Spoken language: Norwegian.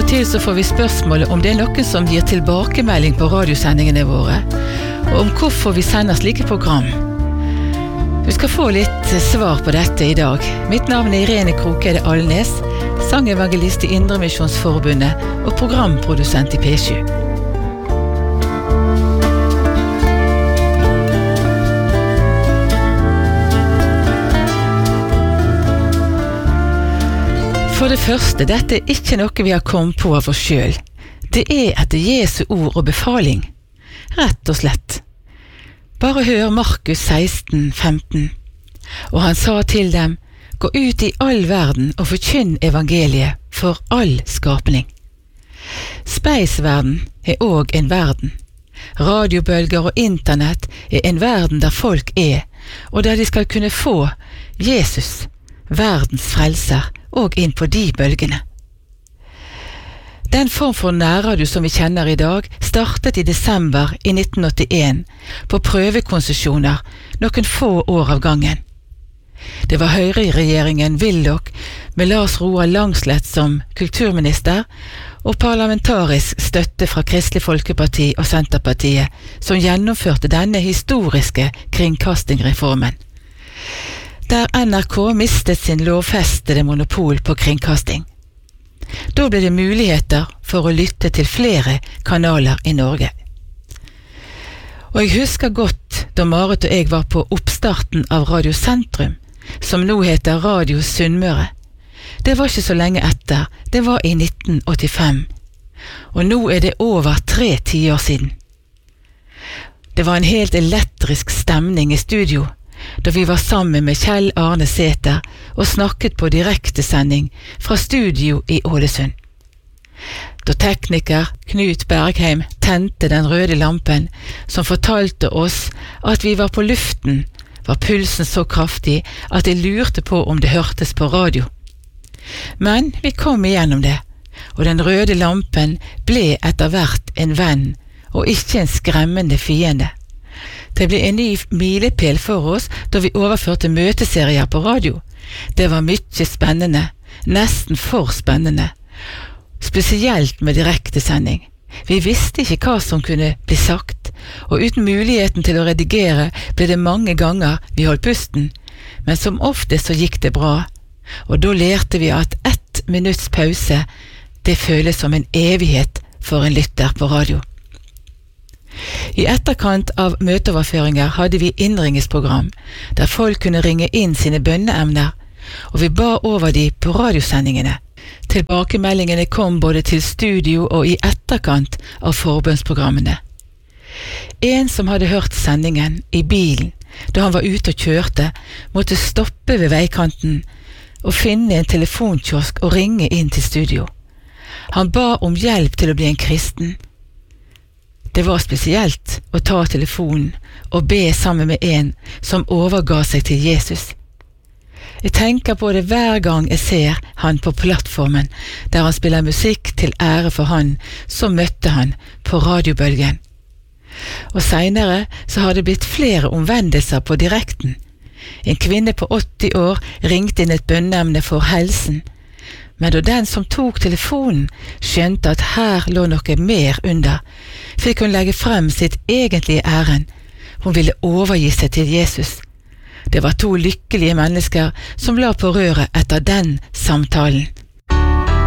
til så får vi spørsmålet om det noen som gir tilbakemelding på radiosendingene våre, og om hvorfor vi sender slike program. Du skal få litt svar på dette i dag. Mitt navn Irene Krokede Alnes, sangevangelist i Indremisjonsforbundet og programprodusent i P7. For det første, dette ikke noe vi har kommet på av oss selv. Det etter Jesu ord og befaling. Rett og slett. Bare hør Markus 16:15. Og han sa til dem, gå ut i all verden og forkynn evangeliet for all skapning. Speisverden også en verden. Radiobølger og internett en verden der folk og der de skal kunne få Jesus, verdens frelser, og inn på de bølgene. Den form for nærradio som vi kjenner i dag, startet i desember i 1981 på prøvekonsesjoner noen få år av gangen. Det var Høyre-regjeringen Willoch med Lars Roar Langslet som kulturminister og parlamentarisk støtte fra Kristelig Folkeparti og Senterpartiet som gjennomførte denne historiske kringkastingreformen, der NRK mistet sin lovfestede monopol på kringkasting. Da ble det muligheter for å lytte til flere kanaler i Norge. Og jeg husker godt da Marit og jeg var på oppstarten av Radio Sentrum, som nå heter Radio Sunnmøre. Det var ikke så lenge etter, det var i 1985. Og nå det over 3 tiår siden. Det var en helt elektrisk stemning i studio, da vi var sammen med Kjell Arne Sæther og snakket på direktesending fra studio i Ålesund. Da tekniker Knut Bergheim tente den røde lampen som fortalte oss at vi var på luften, var pulsen så kraftig at jeg lurte på om det hørtes på radio. Men vi kom igjennom det, og den røde lampen ble etter hvert en venn og ikke en skremmende fiende. Det ble en ny milepæl for oss da vi overførte møteserier på radio. Det var mye spennende, nesten for spennende, spesielt med direktesending. Vi visste ikke hva som kunne bli sagt, og uten muligheten til å redigere ble det mange ganger vi holdt pusten, men som ofte så gikk det bra, og da lærte vi at 1 minutts pause, det føles som en evighet for en lytter på radio. I etterkant av møteoverføringer hadde vi innringesprogram, der folk kunne ringe inn sine bønneemner, og vi ba over de på radiosendingene. Tilbakemeldingene kom både til studio og i etterkant av forbønnsprogrammene. En som hadde hørt sendingen i bilen, da han var ute og kjørte, måtte stoppe ved veikanten og finne en telefonkiosk og ringe inn til studio. Han ba om hjelp til å bli en kristen. Det var spesielt å ta telefonen og be sammen med en som overga seg til Jesus. Jeg tenker på det hver gang jeg ser han på plattformen, der han spiller musikk til ære for han som møtte han på radiobølgen. Og senere så har det blitt flere omvendelser på direkten. En kvinne på 80 år ringte inn et bønneemne for helsen, men da den som tok telefonen skjønte at her lå noe mer under, fikk hun legge frem sitt egentlige ærend. Hun ville overgi seg til Jesus. Det var 2 lykkelige mennesker som la på røret etter den samtalen.